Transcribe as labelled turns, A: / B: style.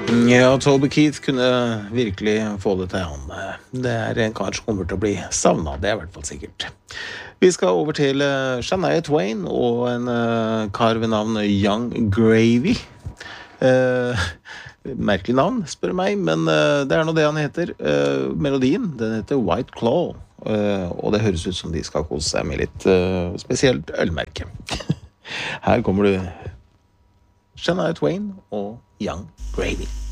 A: Ja, Toby Keith kunne virkelig få det til han. Det en kar som kommer til å bli savnet, det I hvert fall sikkert. Vi skal over til Shania Twain og en kar ved navn Young Gravy. Merkelig navn, spør meg, men det nå det han heter. Melodien, den heter White Claw, og det høres ut som de skal kose seg med litt spesielt ølmerke. Her kommer du Shania Twain og Young Gravy.